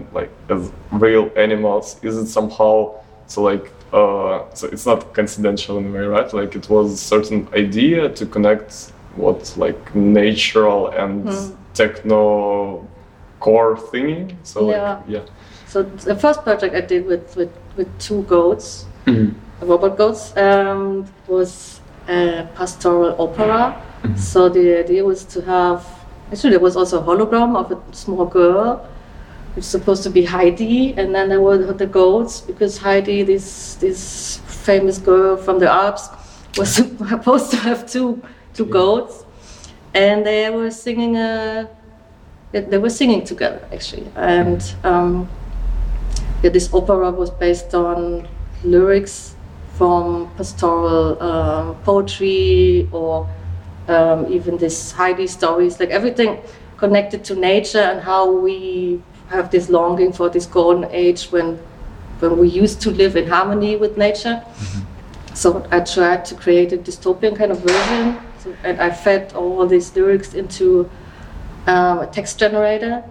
them like as real animals? Is it somehow so it's not coincidental in a way, right? Like it was a certain idea to connect what like natural and techno core thingy. So So the first project I did with two goats, robot goats, was a pastoral opera. So the idea was to have, actually there was also a hologram of a small girl, which is supposed to be Heidi, and then there were the goats, because Heidi, this famous girl from the Alps, was supposed to have two goats, and they were singing together actually, and this opera was based on lyrics from pastoral poetry, or even this Heidi stories, like everything connected to nature and how we have this longing for this golden age when we used to live in harmony with nature. So I tried to create a dystopian kind of version, and I fed all these lyrics into a text generator,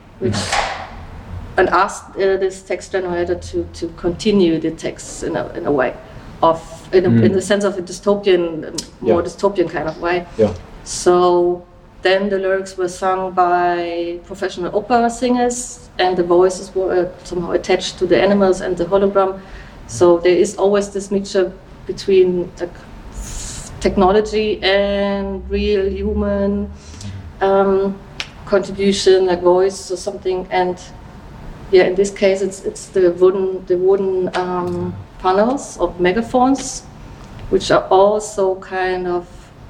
and asked this text generator to continue the text in a way in the sense of a dystopian, more dystopian kind of way. So then the lyrics were sung by professional opera singers, and the voices were somehow attached to the animals and the hologram. So there is always this mixture between technology and real human contribution, like voice or something. And in this case, it's the wooden panels of megaphones, which are also kind of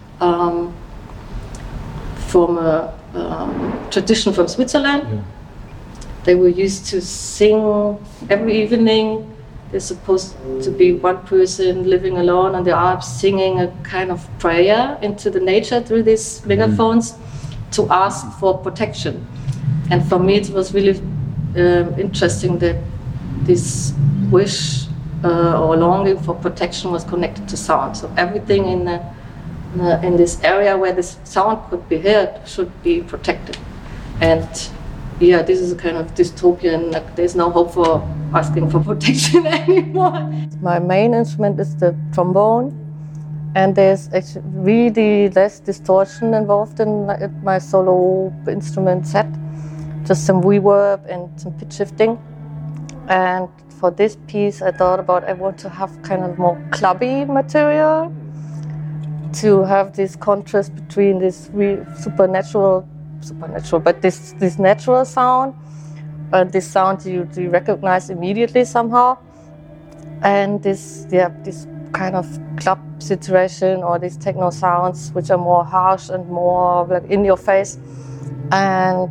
from a tradition from Switzerland. They were used to sing every evening. There's supposed to be one person living alone on the Alps singing a kind of prayer into the nature through these megaphones to ask for protection. And for me, it was really interesting that this wish or longing for protection was connected to sound. So everything in this area where this sound could be heard should be protected. And this is a kind of dystopian, like there's no hope for asking for protection anymore. My main instrument is the trombone, and there's actually really less distortion involved in my solo instrument set. Just some reverb and some pitch shifting. And for this piece, I thought about I want to have kind of more clubby material to have this contrast between this supernatural, but this natural sound, this sound you recognize immediately somehow, and this kind of club situation or these techno sounds which are more harsh and more like in your face. And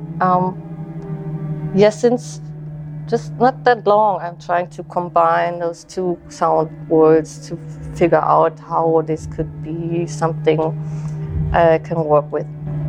since just not that long, I'm trying to combine those two sound worlds to figure out how this could be something I can work with.